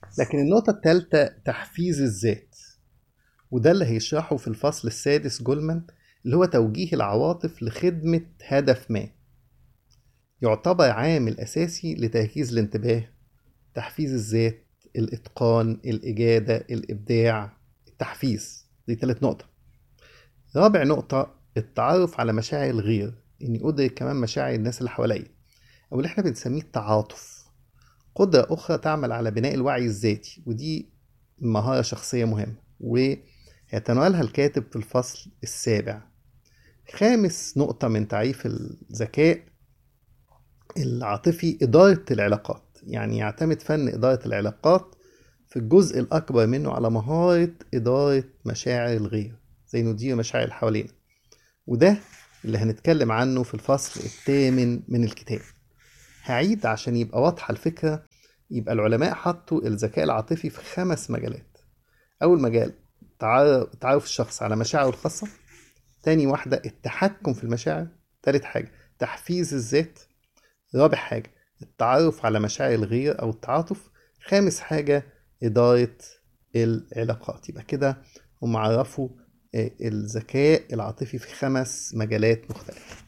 لكن النقطة الثالثة تحفيز الذات، وده اللي هيشرحه في الفصل السادس جولمان، اللي هو توجيه العواطف لخدمة هدف ما. يعتبر عامل أساسي لتركيز الانتباه، تحفيز الذات، الإتقان، الإجادة، الإبداع. التحفيز دي تالت نقطة. رابع نقطة التعرف على مشاعر الغير، إني أدرك كمان مشاعر الناس اللي حواليا، أو اللي إحنا بنسميه التعاطف. قدرة أخرى تعمل على بناء الوعي الذاتي، ودي مهارة شخصية مهمة ويتناولها الكاتب في الفصل السابع. خامس نقطة من تعريف الذكاء العاطفي إدارة العلاقات، يعني يعتمد فن إدارة العلاقات في الجزء الأكبر منه على مهارة إدارة مشاعر الغير، زي ندير مشاعر اللي حوالينا. وده اللي هنتكلم عنه في الفصل الثامن من الكتاب. هعيد عشان يبقى واضحة الفكرة. يبقى العلماء حطوا الذكاء العاطفي في 5 مجالات. أول مجال تعرف الشخص على مشاعره الخاصة. تاني واحدة التحكم في المشاعر. تالت حاجة تحفيز الذات. رابع حاجة التعرف على مشاعر الغير أو التعاطف. خامس حاجة إدارة العلاقات. يبقى كده هم عرفوا الذكاء العاطفي في 5 مجالات مختلفة.